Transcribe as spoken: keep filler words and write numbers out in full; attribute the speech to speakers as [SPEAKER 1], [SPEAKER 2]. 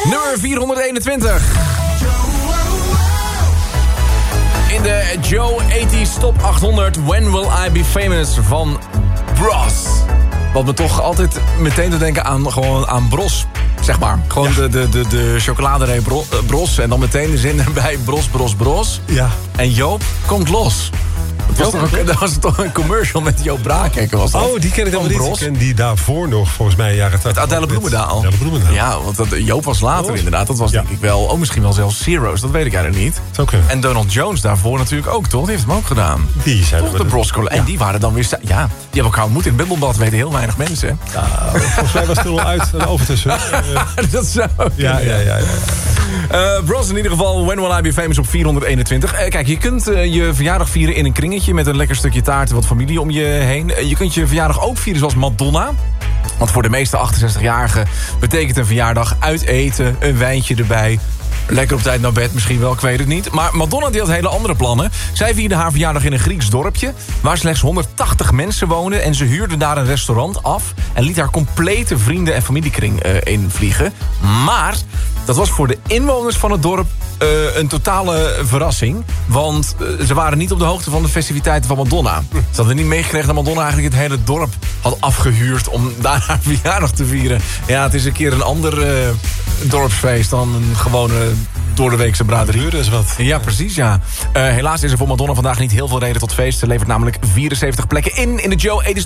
[SPEAKER 1] Nummer vierhonderdeenentwintig. In de Joe tachtig Top achthonderd, When Will I Be Famous van Bros. Wat me toch altijd meteen te denken aan, gewoon aan Bros, zeg maar. Gewoon ja. de, de, de, de chocoladereep bro, uh, Bros en dan meteen de zin erbij Bros, Bros, Bros. Ja. En Joop komt los. Dat was, toch een, dat was toch een commercial met Joop Braakhekken, was dat?
[SPEAKER 2] Oh, die ken ik dan niet. Ik ken die daarvoor nog, volgens mij jaren twintig.
[SPEAKER 1] Het Adele Bloemendaal.
[SPEAKER 2] Adele Bloemendaal.
[SPEAKER 1] Ja, want dat, Joop was later oh. inderdaad. Dat was ja. denk ik wel, oh misschien wel zelfs Zero's, dat weet ik eigenlijk niet.
[SPEAKER 2] Zou kunnen.
[SPEAKER 1] En Donald Jones daarvoor natuurlijk ook, toch? Die heeft hem ook gedaan.
[SPEAKER 2] Die zijn
[SPEAKER 1] toch de Bros. Ja. En die waren dan weer, ja, die hebben elkaar ontmoet in het bubbelbad, weten heel weinig mensen.
[SPEAKER 2] Ja, volgens mij was het er al uit en overtussen.
[SPEAKER 1] Dat zou ook
[SPEAKER 2] ja, ja, ja, ja.
[SPEAKER 1] Uh, Bros in ieder geval, When Will I Be Famous op vierhonderdeenentwintig. Uh, kijk, je kunt uh, je verjaardag vieren in een kringetje met een lekker stukje taart en wat familie om je heen. Uh, je kunt je verjaardag ook vieren zoals Madonna. Want voor de meeste achtenzestig-jarigen betekent een verjaardag uit eten, een wijntje erbij. Lekker op tijd naar bed, misschien wel, ik weet het niet. Maar Madonna die had hele andere plannen. Zij vierde haar verjaardag in een Grieks dorpje, waar slechts honderdtachtig mensen woonden. En ze huurde daar een restaurant af en liet haar complete vrienden- en familiekring uh, invliegen. Maar dat was voor de inwoners van het dorp uh, een totale verrassing. Want uh, ze waren niet op de hoogte van de festiviteiten van Madonna. Ze hadden niet meegekregen dat Madonna eigenlijk het hele dorp had afgehuurd om daar haar verjaardag te vieren. Ja, het is een keer een ander uh, dorpsfeest dan een gewone doordeweekse braderie.
[SPEAKER 2] Deur is wat.
[SPEAKER 1] Ja, precies, ja. Uh, helaas is er voor Madonna vandaag niet heel veel reden tot feest. Ze levert namelijk vierenzeventig plekken in in de Joe tachtig